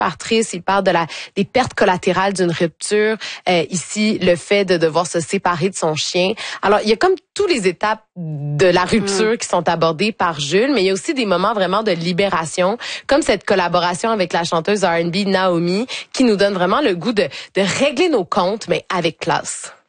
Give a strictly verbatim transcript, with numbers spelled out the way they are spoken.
super triste. Il parle de la des pertes collatérales d'une rupture. Euh, ici, le fait de devoir se séparer de son chien. Alors, il y a comme tous les étapes de la rupture mmh. qui sont abordées par Jules, mais il y a aussi des moments vraiment de libération, comme cette collaboration avec la chanteuse R and B Naomi, qui nous donne vraiment le goût de, de régler nos comptes, mais avec classe.